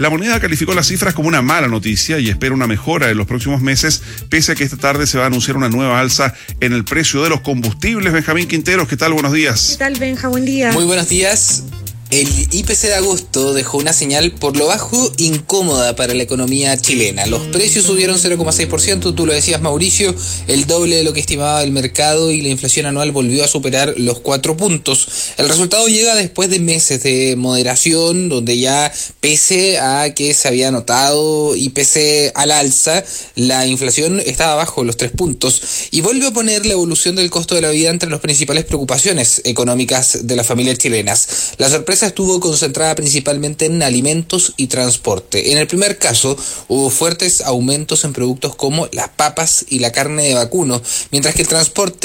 La moneda calificó las cifras como una mala noticia y espera una mejora en los próximos meses, pese a que esta tarde se va a anunciar una nueva alza en el precio de los combustibles. Benjamín Quinteros, ¿qué tal? Buenos días. ¿Qué tal, Benja? Buen día. Muy buenos días. El IPC de agosto dejó una señal por lo bajo incómoda para la economía chilena. Los precios subieron 0,6%, tú lo decías, Mauricio, el doble de lo que estimaba el mercado, y la inflación anual volvió a superar los 4 puntos. El resultado llega después de meses de moderación, donde ya, pese a que se había notado IPC al alza, la inflación estaba bajo los 3 puntos y vuelve a poner la evolución del costo de la vida entre las principales preocupaciones económicas de las familias chilenas. La sorpresa estuvo concentrada principalmente en alimentos y transporte. En el primer caso, hubo fuertes aumentos en productos como las papas y la carne de vacuno, mientras que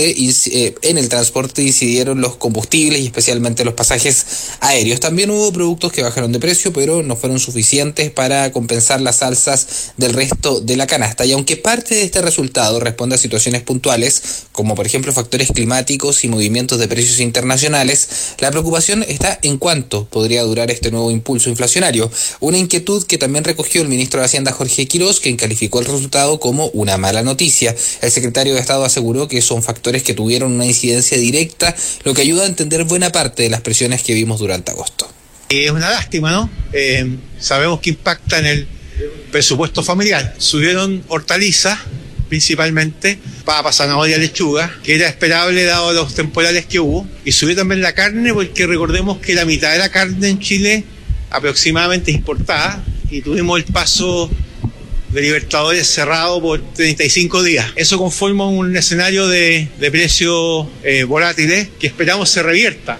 en el transporte incidieron los combustibles y especialmente los pasajes aéreos. También hubo productos que bajaron de precio, pero no fueron suficientes para compensar las alzas del resto de la canasta. Y aunque parte de este resultado responde a situaciones puntuales, como por ejemplo factores climáticos y movimientos de precios internacionales, la preocupación está en cuánto podría durar este nuevo impulso inflacionario. Una inquietud que también recogió el ministro de Hacienda, Jorge Quiroz, quien calificó el resultado como una mala noticia. El secretario de Estado aseguró que son factores que tuvieron una incidencia directa, lo que ayuda a entender buena parte de las presiones que vimos durante agosto. Es una lástima, ¿no? Sabemos que impacta en el presupuesto familiar. Subieron hortalizas, principalmente papa, zanahoria, lechuga, que era esperable dado los temporales que hubo, y subió también la carne, porque recordemos que la mitad de la carne en Chile aproximadamente es importada, y tuvimos el paso de Libertadores cerrado por 35 días. Eso conforma un escenario de precios volátiles que esperamos se revierta.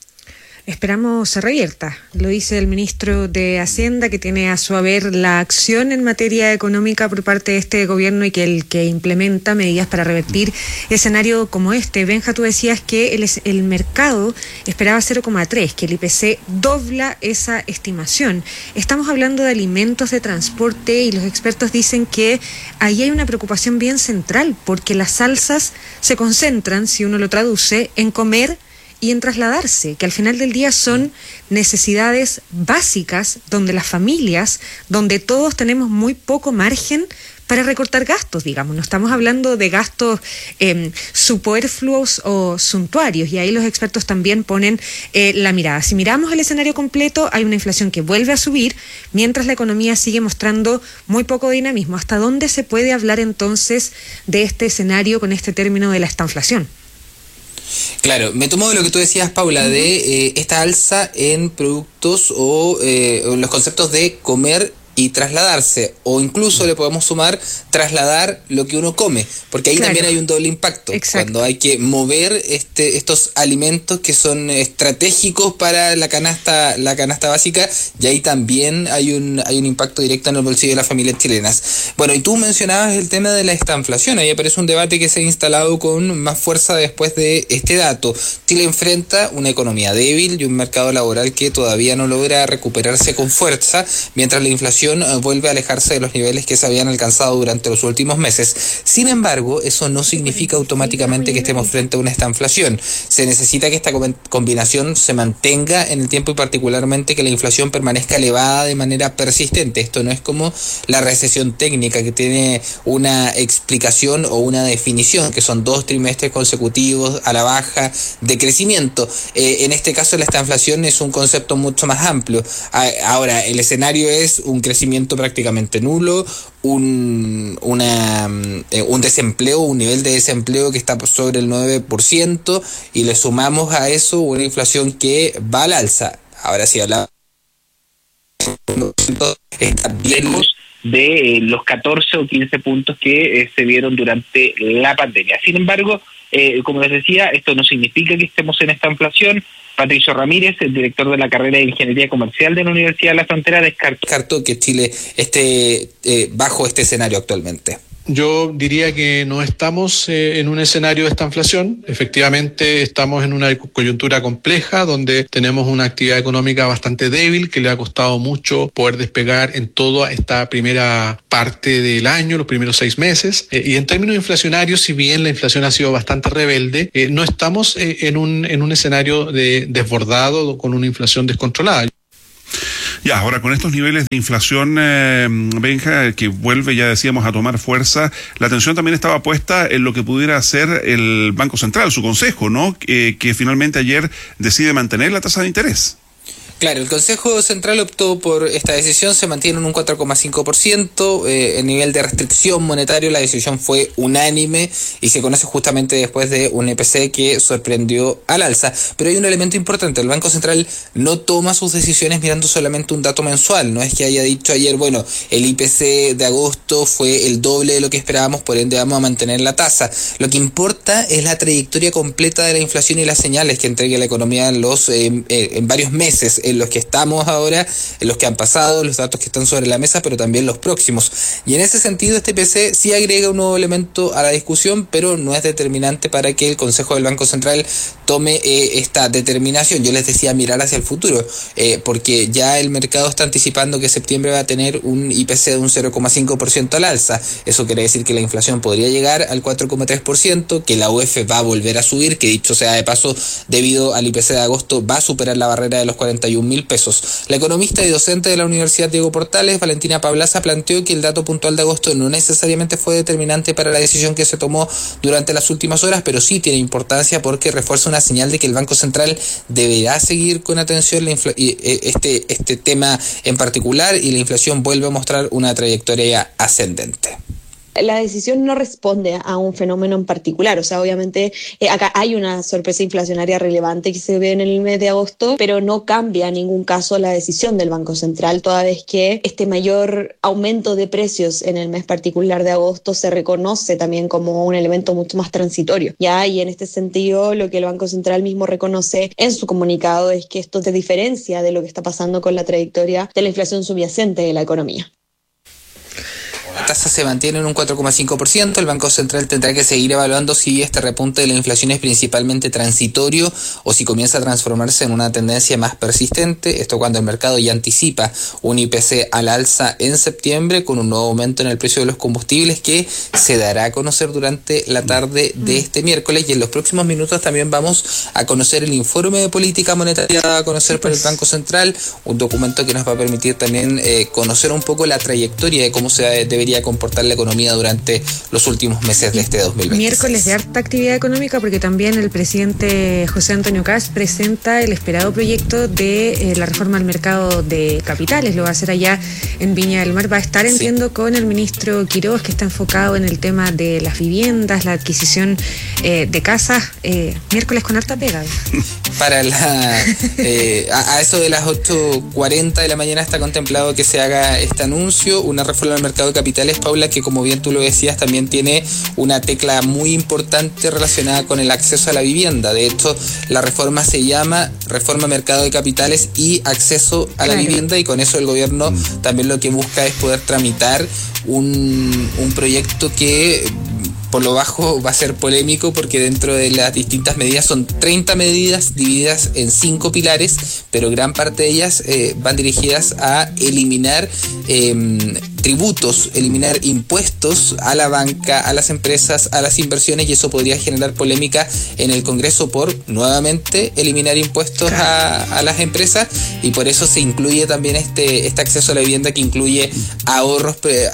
Esperamos se revierta, lo dice el ministro de Hacienda, que tiene a su haber la acción en materia económica por parte de este gobierno y que implementa medidas para revertir escenario como este. Benja, tú decías que el mercado esperaba 0,3, que el IPC dobla esa estimación. Estamos hablando de alimentos, de transporte, y los expertos dicen que ahí hay una preocupación bien central, porque las alzas se concentran, si uno lo traduce, en comer y en trasladarse, que al final del día son necesidades básicas donde las familias, donde todos tenemos muy poco margen para recortar gastos, digamos. No estamos hablando de gastos superfluos o suntuarios, y ahí los expertos también ponen la mirada. Si miramos el escenario completo, hay una inflación que vuelve a subir, mientras la economía sigue mostrando muy poco dinamismo. ¿Hasta dónde se puede hablar entonces de este escenario con este término de la estanflación? Claro, me tomo de lo que tú decías, Paula, de esta alza en productos o los conceptos de comer y trasladarse, o incluso le podemos sumar trasladar lo que uno come, porque ahí también hay un doble impacto. Exacto. Cuando hay que mover estos alimentos que son estratégicos para la canasta básica, y ahí también hay un impacto directo en el bolsillo de las familias chilenas. Bueno, y tú mencionabas el tema de la estanflación. Ahí aparece un debate que se ha instalado con más fuerza después de este dato. Chile enfrenta una economía débil y un mercado laboral que todavía no logra recuperarse con fuerza, mientras la inflación vuelve a alejarse de los niveles que se habían alcanzado durante los últimos meses. Sin embargo, eso no significa automáticamente que estemos frente a una estanflación. Se necesita que esta combinación se mantenga en el tiempo, y particularmente que la inflación permanezca elevada de manera persistente. Esto no es como la recesión técnica, que tiene una explicación o una definición, que son 2 trimestres consecutivos a la baja de crecimiento. En este caso, la estanflación es un concepto mucho más amplio. Ahora, el escenario es un crecimiento prácticamente nulo, un desempleo, un nivel de desempleo que está sobre el 9%, y le sumamos a eso una inflación que va al alza. Ahora sí hablamos, está lejos de los 14 o 15 puntos que se vieron durante la pandemia. Sin embargo, como les decía, esto no significa que estemos en esta inflación. Patricio Ramírez, el director de la carrera de Ingeniería Comercial de la Universidad de la Frontera, descartó que Chile esté bajo este escenario actualmente. Yo diría que no estamos en un escenario de estanflación. Efectivamente, estamos en una coyuntura compleja donde tenemos una actividad económica bastante débil, que le ha costado mucho poder despegar en toda esta primera parte del año, los primeros 6 meses. Y en términos inflacionarios, si bien la inflación ha sido bastante rebelde, no estamos en un escenario desbordado con una inflación descontrolada. Ya, ahora con estos niveles de inflación, Benja, que vuelve, ya decíamos, a tomar fuerza, la atención también estaba puesta en lo que pudiera hacer el Banco Central, su consejo, ¿no? Que finalmente ayer decide mantener la tasa de interés. Claro, el Consejo Central optó por esta decisión, se mantiene en un 4,5%, el nivel de restricción monetario, la decisión fue unánime y se conoce justamente después de un IPC que sorprendió al alza. Pero hay un elemento importante, el Banco Central no toma sus decisiones mirando solamente un dato mensual, no es que haya dicho ayer, bueno, el IPC de agosto fue el doble de lo que esperábamos, por ende vamos a mantener la tasa. Lo que importa es la trayectoria completa de la inflación y las señales que entregue la economía en varios meses, en los que estamos ahora, en los que han pasado, los datos que están sobre la mesa, pero también los próximos. Y en ese sentido, este IPC sí agrega un nuevo elemento a la discusión, pero no es determinante para que el Consejo del Banco Central tome esta determinación. Yo les decía mirar hacia el futuro, porque ya el mercado está anticipando que septiembre va a tener un IPC de un 0,5% al alza. Eso quiere decir que la inflación podría llegar al 4,3%, que la UF va a volver a subir, que dicho sea de paso, debido al IPC de agosto, va a superar la barrera de los 41.000 pesos. La economista y docente de la Universidad Diego Portales, Valentina Pablaza, planteó que el dato puntual de agosto no necesariamente fue determinante para la decisión que se tomó durante las últimas horas, pero sí tiene importancia porque refuerza una señal de que el Banco Central deberá seguir con atención este tema en particular, y la inflación vuelve a mostrar una trayectoria ascendente. La decisión no responde a un fenómeno en particular, o sea, obviamente acá hay una sorpresa inflacionaria relevante que se ve en el mes de agosto, pero no cambia en ningún caso la decisión del Banco Central, toda vez que este mayor aumento de precios en el mes particular de agosto se reconoce también como un elemento mucho más transitorio, ¿ya? Y en este sentido, lo que el Banco Central mismo reconoce en su comunicado es que esto se diferencia de lo que está pasando con la trayectoria de la inflación subyacente de la economía. La tasa se mantiene en un 4,5%, el Banco Central tendrá que seguir evaluando si este repunte de la inflación es principalmente transitorio o si comienza a transformarse en una tendencia más persistente, esto cuando el mercado ya anticipa un IPC al alza en septiembre con un nuevo aumento en el precio de los combustibles que se dará a conocer durante la tarde de este miércoles, y en los próximos minutos también vamos a conocer el informe de política monetaria a conocer por el Banco Central, un documento que nos va a permitir también conocer un poco la trayectoria de cómo se debería comportar la economía durante los últimos meses de este 2020. Miércoles de harta actividad económica, porque también el presidente José Antonio Kast presenta el esperado proyecto de la reforma al mercado de capitales. Lo va a hacer allá en Viña del Mar. Va a estar, entiendo, con el ministro Quiroz, que está enfocado en el tema de las viviendas, la adquisición de casas. Miércoles con harta pega. Para a eso de las 8:40 de la mañana está contemplado que se haga este anuncio, una reforma al mercado de capitales, Paula, que como bien tú lo decías, también tiene una tecla muy importante relacionada con el acceso a la vivienda. De hecho, la reforma se llama Reforma Mercado de Capitales y Acceso a la Vivienda, y con eso el gobierno también lo que busca es poder tramitar un proyecto que por lo bajo va a ser polémico, porque dentro de las distintas medidas son 30 medidas divididas en 5 pilares, pero gran parte de ellas van dirigidas a eliminar tributos, eliminar impuestos a la banca, a las empresas, a las inversiones, y eso podría generar polémica en el Congreso por nuevamente eliminar impuestos a las empresas, y por eso se incluye también este acceso a la vivienda, que incluye ahorros,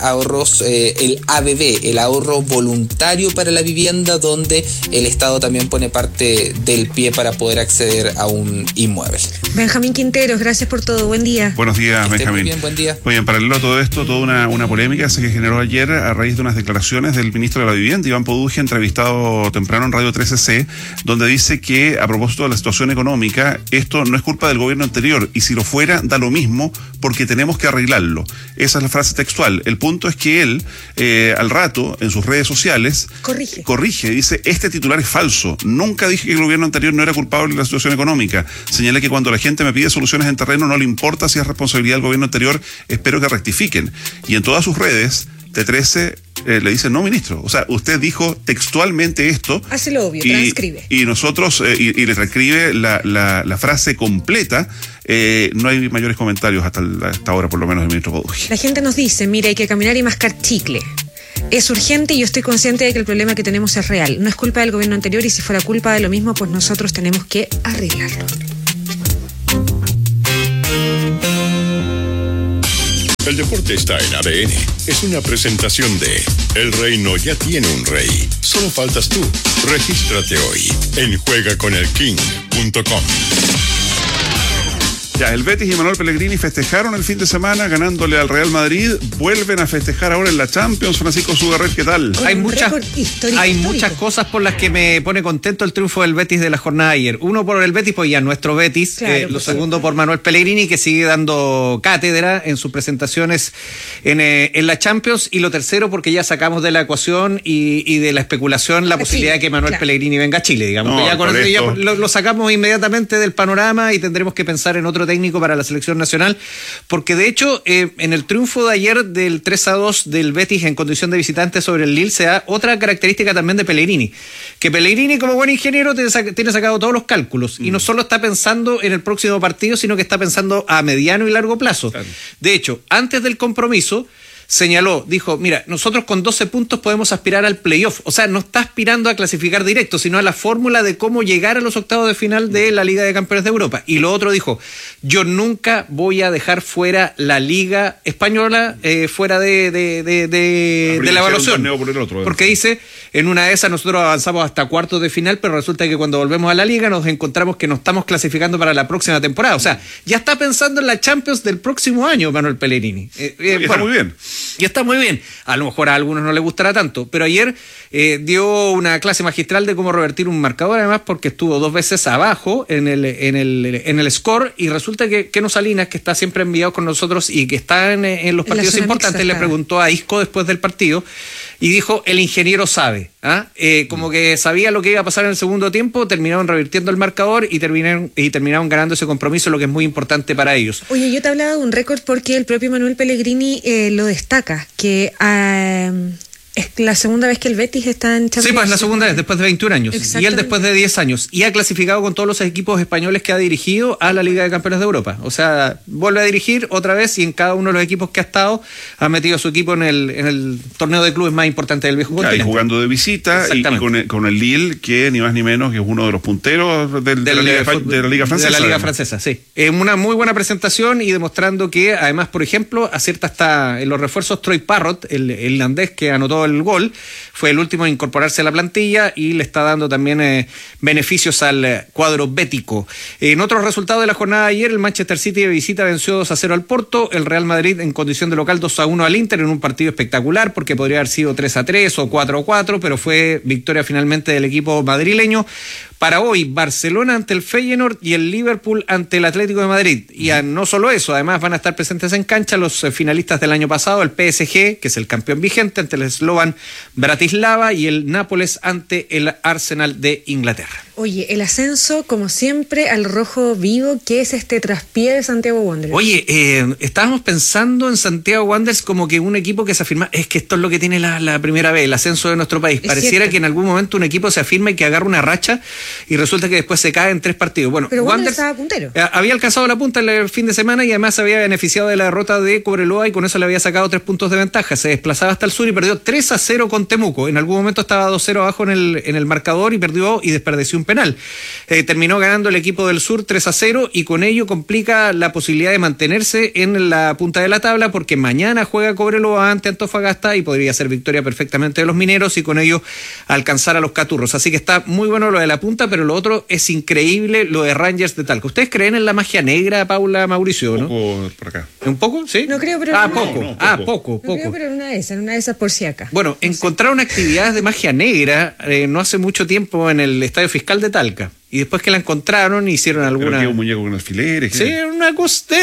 el ABB, el ahorro voluntario para la vivienda, donde el Estado también pone parte del pie para poder acceder a un inmueble. Benjamín Quinteros, gracias por todo, buen día. Buenos días, Benjamín. Muy bien, buen día. Oye, en paralelo a todo esto, toda una polémica se generó ayer a raíz de unas declaraciones del ministro de la Vivienda, Iván Poduje, entrevistado temprano en Radio 13C, donde dice que a propósito de la situación económica, esto no es culpa del gobierno anterior, y si lo fuera, da lo mismo, porque tenemos que arreglarlo. Esa es la frase textual. El punto es que él, al rato, en sus redes sociales, corrige, dice, este titular es falso. Nunca dije que el gobierno anterior no era culpable de la situación económica. Señalé que cuando la gente me pide soluciones en terreno, no le importa si es responsabilidad del gobierno anterior, espero que rectifiquen. Y en todas sus redes, T13 le dice, no, ministro, o sea, usted dijo textualmente esto. Hace lo obvio, transcribe. Y nosotros, y le transcribe la frase completa. No hay mayores comentarios hasta ahora, por lo menos, del ministro Poduje. La gente nos dice, mira, hay que caminar y mascar chicle. Es urgente y yo estoy consciente de que el problema que tenemos es real. No es culpa del gobierno anterior, y si fuera culpa de lo mismo, pues nosotros tenemos que arreglarlo. El deporte está en ADN. Es una presentación de El Reino ya tiene un rey. Solo faltas tú. Regístrate hoy en juegaconelking.com. Ya, el Betis y Manuel Pellegrini festejaron el fin de semana ganándole al Real Madrid. Vuelven a festejar ahora en la Champions. Francisco Sugarret, ¿qué tal? Hay muchas cosas por las que me pone contento el triunfo del Betis de la jornada de ayer. Uno por el Betis, pues ya nuestro Betis. Claro, lo segundo por Manuel Pellegrini, que sigue dando cátedra en sus presentaciones en la Champions. Y lo tercero porque ya sacamos de la ecuación y de la especulación la posibilidad de que Manuel Pellegrini venga a Chile, digamos. No, que ya con eso ya lo sacamos inmediatamente del panorama y tendremos que pensar en otro técnico para la selección nacional, porque de hecho en el triunfo de ayer del 3-2 del Betis en condición de visitante sobre el Lille se da otra característica también de Pellegrini, que Pellegrini como buen ingeniero tiene sacado todos los cálculos y no solo está pensando en el próximo partido, sino que está pensando a mediano y largo plazo. Claro. De hecho, antes del compromiso dijo, mira, nosotros con 12 puntos podemos aspirar al playoff. O sea, no está aspirando a clasificar directo, sino a la fórmula de cómo llegar a los octavos de final de la Liga de Campeones de Europa. Y lo otro dijo, yo nunca voy a dejar fuera la Liga Española fuera de la evaluación. Porque dice, en una de esas nosotros avanzamos hasta cuartos de final, pero resulta que cuando volvemos a la Liga nos encontramos que nos estamos clasificando para la próxima temporada. O sea, ya está pensando en la Champions del próximo año, Manuel Pellegrini. Está muy bien. Y está muy bien. A lo mejor a algunos no les gustará tanto, pero ayer dio una clase magistral de cómo revertir un marcador, además porque estuvo 2 veces abajo en el score, y resulta que Keno Salinas, que está siempre enviado con nosotros y que está en los partidos importantes, le preguntó a Isco después del partido y dijo, el ingeniero sabe. Como que sabía lo que iba a pasar en el segundo tiempo, terminaron revirtiendo el marcador y terminaron ganando ese compromiso, lo que es muy importante para ellos. Oye, yo te hablaba de un récord porque el propio Manuel Pellegrini lo destaca, que es la segunda vez que el Betis está en Champions. Sí, pues la segunda vez, después de 21 años. Y él después de 10 años. Y ha clasificado con todos los equipos españoles que ha dirigido a la Liga de Campeones de Europa. O sea, vuelve a dirigir otra vez y en cada uno de los equipos que ha estado ha metido a su equipo en el torneo de clubes más importante del viejo continente. Y jugando de visita y con el Lille, que ni más ni menos que es uno de los punteros de la Liga Francesa. De la Liga Francesa, sí. Una muy buena presentación y demostrando que además, por ejemplo, acierta hasta en los refuerzos Troy Parrott, el irlandés que anotó el gol, fue el último a incorporarse a la plantilla y le está dando también beneficios al cuadro bético. En otros resultados de la jornada de ayer, el Manchester City de visita venció 2-0 al Porto, el Real Madrid en condición de local 2-1 al Inter en un partido espectacular porque podría haber sido 3-3 o 4-4, pero fue victoria finalmente del equipo madrileño. Para hoy, Barcelona ante el Feyenoord y el Liverpool ante el Atlético de Madrid. Y no solo eso, además van a estar presentes en cancha los finalistas del año pasado, el PSG, que es el campeón vigente, ante el Slovan Bratislava, y el Nápoles ante el Arsenal de Inglaterra. Oye, el ascenso, como siempre, al rojo vivo, que es este traspié de Santiago Wanderers. Oye, estábamos pensando en Santiago Wanderers como que un equipo que se afirma, es que esto es lo que tiene la primera vez, el ascenso de nuestro país. Pareciera que en algún momento un equipo se afirma y que agarra una racha y resulta que después se cae en 3 partidos. Bueno, pero Wanderers estaba puntero. Había alcanzado la punta el fin de semana y además se había beneficiado de la derrota de Cobreloa y con eso le había sacado 3 puntos de ventaja. Se desplazaba hasta el sur y perdió 3-0 con Temuco. En algún momento estaba 2-0 abajo en el marcador y perdió y desperdició un penal. Terminó ganando el equipo del sur 3-0 y con ello complica la posibilidad de mantenerse en la punta de la tabla porque mañana juega Cobreloa ante Antofagasta y podría ser victoria perfectamente de los mineros y con ello alcanzar a los caturros. Así que está muy bueno lo de la punta, pero lo otro es increíble, lo de Rangers de Talca. ¿Ustedes creen en la magia negra, Paula, Mauricio, no? Un poco por acá. ¿Un poco? ¿Sí? No creo, pero... poco. No creo, pero una de esas por si acá. Bueno, encontraron actividades de magia negra no hace mucho tiempo en el Estadio Fiscal de Talca. Y después que la encontraron, hicieron alguna... ¿Pero un muñeco con alfileres? Sí, una cosa...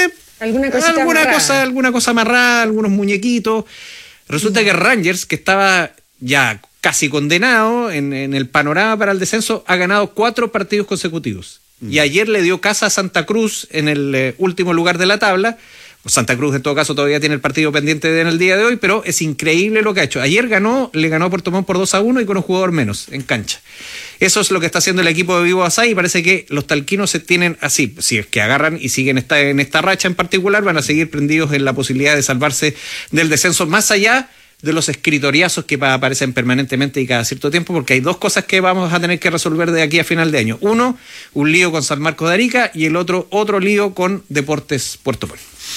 Alguna cosa amarrada, algunos muñequitos. Resulta que Rangers, que estaba ya casi condenado en el panorama para el descenso, ha ganado 4 partidos consecutivos. Y ayer le dio casa a Santa Cruz en el último lugar de la tabla. Santa Cruz en todo caso todavía tiene el partido pendiente en el día de hoy, pero es increíble lo que ha hecho. Ayer le ganó a Puerto Montt por 2-1 y con un jugador menos en cancha. Eso es lo que está haciendo el equipo de Vivo Asay y parece que los talquinos se tienen así, si es que agarran y siguen en esta racha en particular, van a seguir prendidos en la posibilidad de salvarse del descenso, más allá de los escritoriazos que aparecen permanentemente y cada cierto tiempo, porque hay 2 cosas que vamos a tener que resolver de aquí a final de año. Uno, un lío con San Marcos de Arica y el otro lío con Deportes Puerto Montt.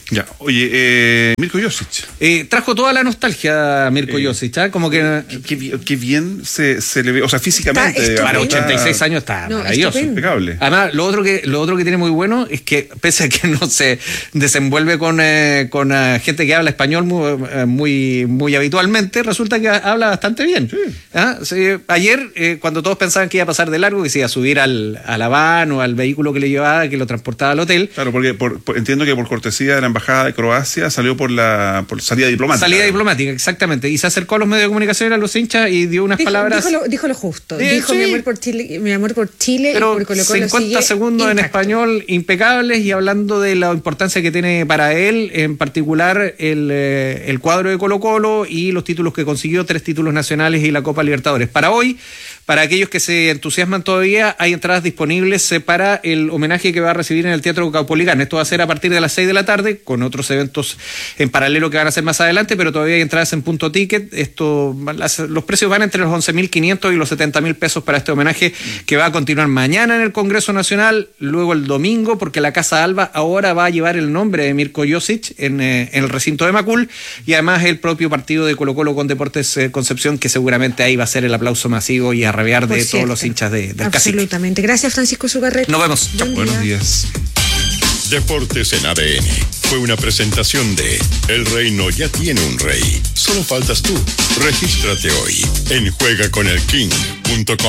Ya, oye, Mirko Josic. Trajo toda la nostalgia Mirko Josic, ¿eh? Como que... Qué bien se le ve, o sea, físicamente. Para 86 años está maravilloso. Impecable. Además, lo otro que tiene muy bueno es que, pese a que no se desenvuelve con gente que habla español muy habitualmente, resulta que habla bastante bien. Sí. ¿Ah? Sí, ayer, cuando todos pensaban que iba a pasar de largo, que se iba a subir a la van o al vehículo que le llevaba, que lo transportaba al hotel. Claro, porque entiendo que por cortesía de la Embajada de Croacia salió por salida diplomática. Salida diplomática, exactamente. Y se acercó a los medios de comunicación, a los hinchas, y dio unas palabras. Dijo lo justo. Dijo sí. mi amor por Chile pero y por Colo-Colo. 50 segundos intacto. En español impecables, y hablando de la importancia que tiene para él, en particular el cuadro de Colo-Colo y los títulos que consiguió, 3 títulos nacionales y la Copa Libertadores. Para hoy, para aquellos que se entusiasman todavía, hay entradas disponibles para el homenaje que va a recibir en el Teatro Caupolicán. Esto va a ser a partir de las 6 de la tarde, con otros eventos en paralelo que van a ser más adelante, pero todavía hay entradas en Punto Ticket. Los precios van entre los 11.500 y los 70.000 pesos para este homenaje, que va a continuar mañana en el Congreso Nacional, luego el domingo, porque la Casa Alba ahora va a llevar el nombre de Mirko Josic en el recinto de Macul, y además el propio partido de Colo-Colo con Deportes Concepción, que seguramente ahí va a ser el aplauso masivo y a rabiar de todos los hinchas del Cacique. Absolutamente. Gracias, Francisco Zugarret. Nos vemos. Buenos días. Deportes en ADN fue una presentación de El Reino ya tiene un rey. Solo faltas tú. Regístrate hoy en juegaconelking.com.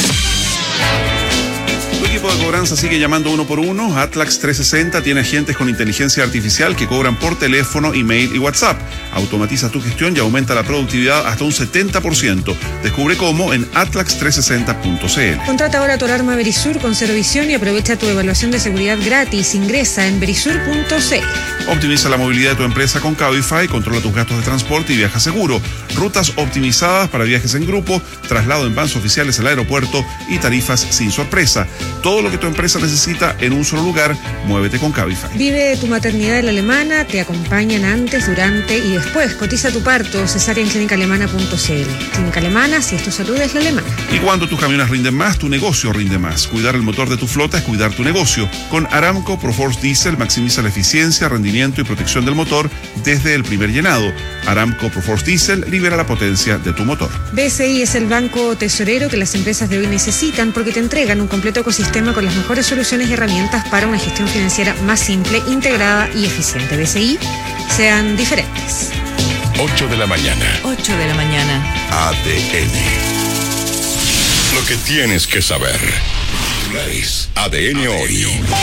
Tu equipo de cobranza sigue llamando uno por uno. Atlax 360 tiene agentes con inteligencia artificial que cobran por teléfono, email y WhatsApp. Automatiza tu gestión y aumenta la productividad hasta un 70%. Descubre cómo en atlax360.cl. Contrata ahora tu alarma Verisur con Servivisión y aprovecha tu evaluación de seguridad gratis. Ingresa en verisur.cl. Optimiza la movilidad de tu empresa con Cabify, controla tus gastos de transporte y viaja seguro. Rutas optimizadas para viajes en grupo, traslado en vans oficiales al aeropuerto y tarifas sin sorpresa. Todo lo que tu empresa necesita en un solo lugar. Muévete con Cabify. Vive tu maternidad en la Alemana, te acompañan antes, durante y después. Cotiza tu parto, cesárea en clínicaalemana.cl. Clínica Alemana, si es tu salud, es la alemana. Y cuando tus camiones rinden más, tu negocio rinde más. Cuidar el motor de tu flota es cuidar tu negocio. Con Aramco Proforce Diesel maximiza la eficiencia, rendimiento y protección del motor desde el primer llenado. Aramco Proforce Diesel libera la potencia de tu motor. BCI es el banco tesorero que las empresas de hoy necesitan, porque te entregan un completo ecosistema con las mejores soluciones y herramientas para una gestión financiera más simple, integrada y eficiente. BCI, sean diferentes. 8 de la mañana. 8 de la mañana. ADN. Lo que tienes que saber. ADN hoy.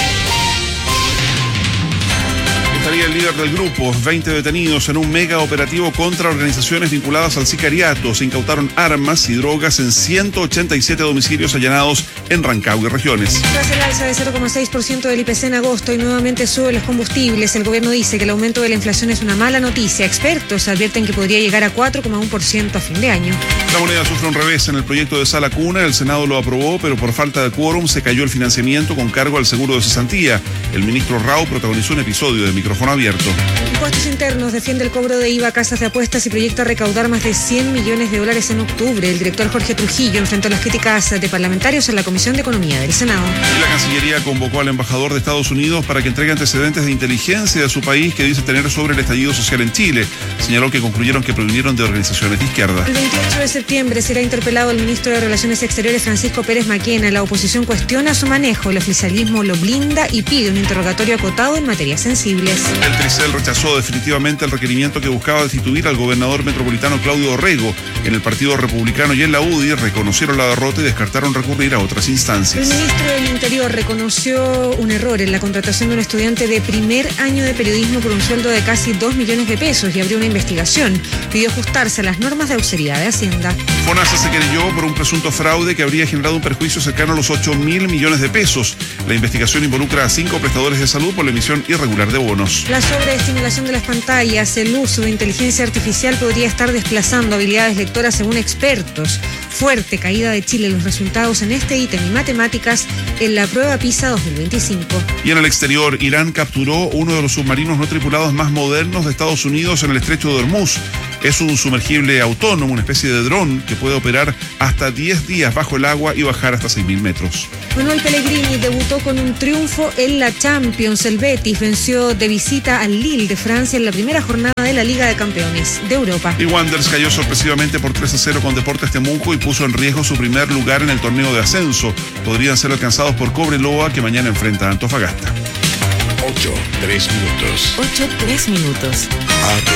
Estaría el líder del grupo, 20 detenidos en un mega operativo contra organizaciones vinculadas al sicariato. Se incautaron armas y drogas en 187 domicilios allanados en Rancagua y regiones. Tras el alza de 0,6% del IPC en agosto y nuevamente suben los combustibles, el gobierno dice que el aumento de la inflación es una mala noticia. Expertos advierten que podría llegar a 4,1% a fin de año. La moneda sufre un revés en el proyecto de Sala Cuna. El Senado lo aprobó, pero por falta de quórum se cayó el financiamiento con cargo al seguro de cesantía. El ministro Rao protagonizó un episodio de micrófono abierto. Impuestos Internos defiende el cobro de IVA a casas de apuestas y proyecta recaudar más de $100 millones en octubre. El director Jorge Trujillo enfrentó las críticas de parlamentarios en la Comisión de Economía del Senado. Y la Cancillería convocó al embajador de Estados Unidos para que entregue antecedentes de inteligencia de su país que dice tener sobre el estallido social en Chile. Señaló que concluyeron que provinieron de organizaciones de izquierda. El 28 de septiembre será interpelado el ministro de Relaciones Exteriores Francisco Pérez Maquena. La oposición cuestiona su manejo, el oficialismo lo blinda y pide un interrogatorio acotado en materias sensibles. El Tricel rechazó definitivamente el requerimiento que buscaba destituir al gobernador metropolitano Claudio Orrego. En el Partido Republicano y en la UDI reconocieron la derrota y descartaron recurrir a otras instancias. El ministro del Interior reconoció un error en la contratación de un estudiante de primer año de periodismo por un sueldo de casi 2 millones de pesos y abrió una investigación. Pidió ajustarse a las normas de austeridad de Hacienda. FONASA se querelló por un presunto fraude que habría generado un perjuicio cercano a los 8.000 millones de pesos. La investigación involucra a 5 prestadores de salud por la emisión irregular de bonos. La sobreestimulación de las pantallas, el uso de inteligencia artificial podría estar desplazando habilidades lectoras según expertos. Fuerte caída de Chile en los resultados en este ítem y matemáticas en la prueba PISA 2025. Y en el exterior, Irán capturó uno de los submarinos no tripulados más modernos de Estados Unidos en el estrecho de Hormuz. Es un sumergible autónomo, una especie de dron que puede operar hasta 10 días bajo el agua y bajar hasta 6.000 metros. Manuel Pellegrini debutó con un triunfo en la Champions. El Betis venció de visita al Lille de Francia en la primera jornada de la Liga de Campeones de Europa. Y Wanderers cayó sorpresivamente por 3-0 con Deportes Temuco y puso en riesgo su primer lugar en el torneo de ascenso. Podrían ser alcanzados por Cobreloa, que mañana enfrenta a Antofagasta. 8:03 minutos. 8:03 minutos.